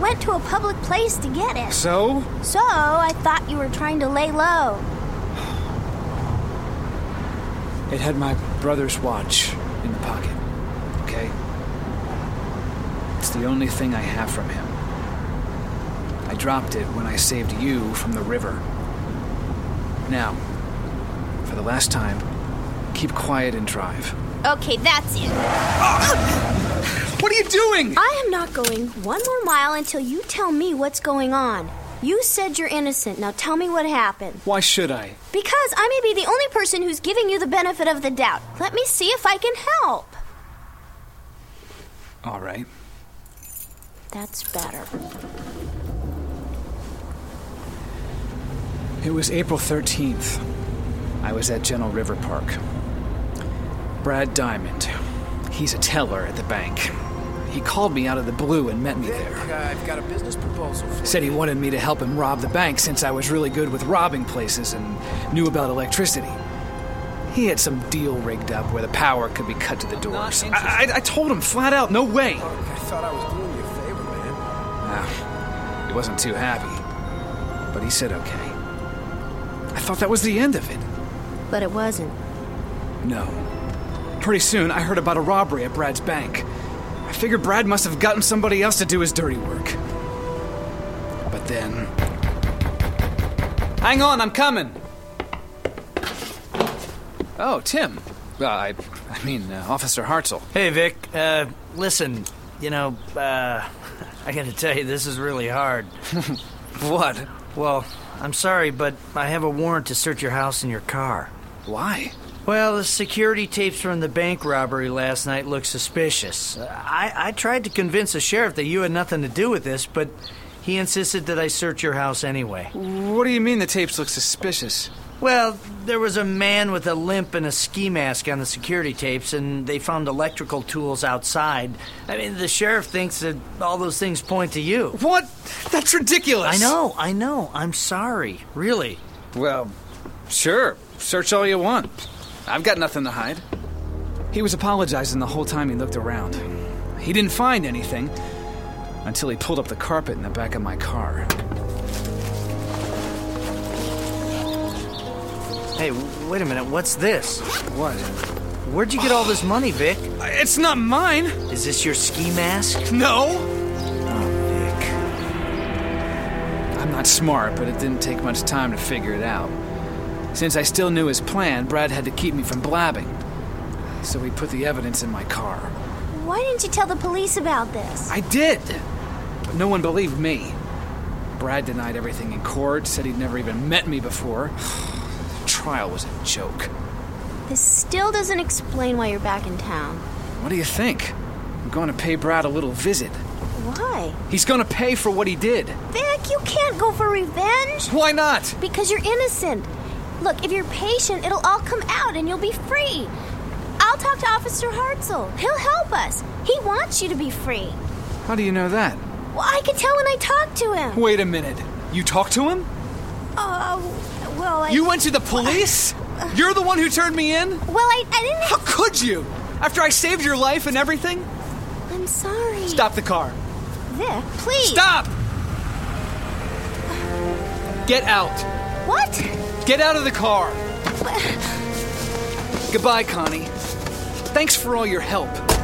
went to a public place to get it. So? So, I thought you were trying to lay low. It had my brother's watch in the pocket, okay? It's the only thing I have from him. I dropped it when I saved you from the river. Now, for the last time, keep quiet and drive. Okay, that's it. What are you doing? I am not going one more mile until you tell me what's going on. You said you're innocent. Now tell me what happened. Why should I? Because I may be the only person who's giving you the benefit of the doubt. Let me see if I can help. All right. That's better. It was April 13th. I was at Gentle River Park. Brad Diamond. He's a teller at the bank. He called me out of the blue and met me there. I've got a business proposal for you. Said he wanted me to help him rob the bank since I was really good with robbing places and knew about electricity. He had some deal rigged up where the power could be cut to the doors. I told him flat out, no way. I thought I was doing you a favor, man. He wasn't too happy, but he said okay. I thought that was the end of it. But it wasn't. No. Pretty soon, I heard about a robbery at Brad's bank. I figured Brad must have gotten somebody else to do his dirty work. But then... Hang on, I'm coming! Oh, Tim. I mean, Officer Hartzell. Hey, Vic. Listen, I gotta tell you, this is really hard. What? Well, I'm sorry, but I have a warrant to search your house and your car. Why? Well, the security tapes from the bank robbery last night look suspicious. I tried to convince the sheriff that you had nothing to do with this, but he insisted that I search your house anyway. What do you mean the tapes look suspicious? Well, there was a man with a limp and a ski mask on the security tapes, and they found electrical tools outside. I mean, the sheriff thinks that all those things point to you. What? That's ridiculous! I know. I'm sorry. Really. Well, sure. Search all you want. I've got nothing to hide. He was apologizing the whole time he looked around. He didn't find anything until he pulled up the carpet in the back of my car. Hey, wait a minute. What's this? What? Where'd you get all this money, Vic? It's not mine! Is this your ski mask? No! Oh, Vic. I'm not smart, but it didn't take much time to figure it out. Since I still knew his plan, Brad had to keep me from blabbing. So he put the evidence in my car. Why didn't you tell the police about this? I did! But no one believed me. Brad denied everything in court, said he'd never even met me before. The trial was a joke. This still doesn't explain why you're back in town. What do you think? I'm going to pay Brad a little visit. Why? He's going to pay for what he did. Vic, you can't go for revenge. Why not? Because you're innocent. Look, if you're patient, it'll all come out and you'll be free. I'll talk to Officer Hartzell. He'll help us. He wants you to be free. How do you know that? Well, I could tell when I talked to him. Wait a minute. You talked to him? You went to the police? You're the one who turned me in? Well, I didn't... How could you? After I saved your life and everything? I'm sorry. Stop the car. Vic, please. Stop! Get out. What? Get out of the car. Goodbye, Connie. Thanks for all your help.